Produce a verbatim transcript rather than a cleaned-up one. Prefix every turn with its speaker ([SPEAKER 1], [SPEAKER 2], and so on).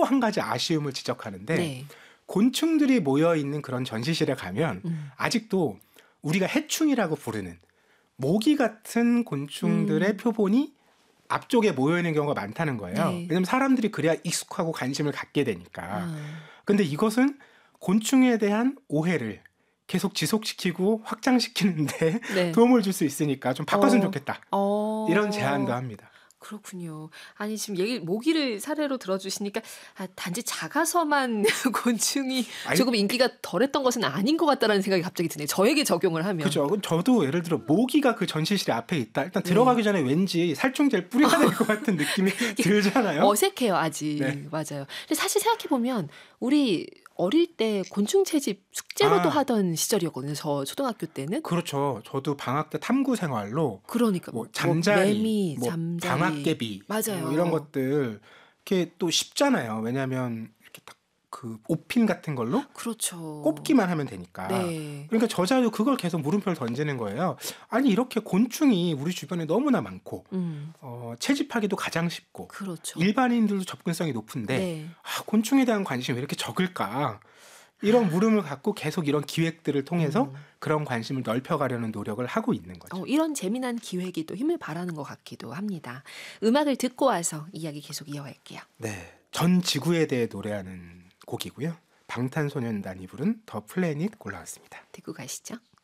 [SPEAKER 1] 한 가지 아쉬움을 지적하는데
[SPEAKER 2] 네.
[SPEAKER 1] 곤충들이 모여있는 그런 전시실에 가면
[SPEAKER 2] 음.
[SPEAKER 1] 아직도 우리가 해충이라고 부르는 모기 같은 곤충들의
[SPEAKER 2] 음.
[SPEAKER 1] 표본이 앞쪽에 모여있는 경우가 많다는 거예요.
[SPEAKER 2] 네.
[SPEAKER 1] 왜냐하면 사람들이 그래야 익숙하고 관심을 갖게 되니까.
[SPEAKER 2] 아.
[SPEAKER 1] 근데 이것은 곤충에 대한 오해를 계속 지속시키고 확장시키는데
[SPEAKER 2] 네.
[SPEAKER 1] 도움을 줄 수 있으니까 좀 바꿨으면
[SPEAKER 2] 어.
[SPEAKER 1] 좋겠다.
[SPEAKER 2] 어.
[SPEAKER 1] 이런 제안도 합니다.
[SPEAKER 2] 그렇군요. 아니 지금 얘기 모기를 사례로 들어주시니까 아, 단지 작아서만 곤충이
[SPEAKER 1] 아니,
[SPEAKER 2] 조금 인기가 덜했던 것은 아닌 것 같다라는 생각이 갑자기 드네요. 저에게 적용을 하면.
[SPEAKER 1] 그죠. 저도 예를 들어 모기가 그 전시실 앞에 있다. 일단
[SPEAKER 2] 네.
[SPEAKER 1] 들어가기 전에 왠지 살충제를 뿌려야 될 것 같은 느낌이 들잖아요.
[SPEAKER 2] 어색해요 아직.
[SPEAKER 1] 네.
[SPEAKER 2] 맞아요. 근데 사실 생각해 보면 우리 어릴 때 곤충 채집 숙제로도
[SPEAKER 1] 아.
[SPEAKER 2] 하던 시절이었거든요. 저 초등학교 때는.
[SPEAKER 1] 그렇죠. 저도 방학 때 탐구 생활로
[SPEAKER 2] 그러니까
[SPEAKER 1] 뭐
[SPEAKER 2] 뭐
[SPEAKER 1] 잠자리,
[SPEAKER 2] 매미,
[SPEAKER 1] 뭐
[SPEAKER 2] 잠자리.
[SPEAKER 1] 방앗개비
[SPEAKER 2] 맞아요.
[SPEAKER 1] 뭐 이런 것들 이렇게 또 쉽잖아요. 왜냐하면 이렇게 딱 그 옷핀 같은 걸로
[SPEAKER 2] 그렇죠.
[SPEAKER 1] 꼽기만 하면 되니까.
[SPEAKER 2] 네.
[SPEAKER 1] 그러니까 저자도 그걸 계속 물음표를 던지는 거예요. 아니 이렇게 곤충이 우리 주변에 너무나 많고
[SPEAKER 2] 음.
[SPEAKER 1] 어, 채집하기도 가장 쉽고
[SPEAKER 2] 그렇죠.
[SPEAKER 1] 일반인들도 접근성이 높은데
[SPEAKER 2] 네.
[SPEAKER 1] 아, 곤충에 대한 관심이 왜 이렇게 적을까? 이런 물음을 갖고 계속 이런 기획들을 통해서
[SPEAKER 2] 음.
[SPEAKER 1] 그런 관심을 넓혀가려는 노력을 하고 있는 거죠.
[SPEAKER 2] 어, 이런 재미난 기획이 또 힘을 발하는 것 같기도 합니다. 음악을 듣고 와서 이야기 계속 이어갈게요.
[SPEAKER 1] 네, 전 지구에 대해 노래하는 곡이고요. 방탄소년단이 부른 더 플래닛 골라왔습니다.
[SPEAKER 2] 듣고 가시죠.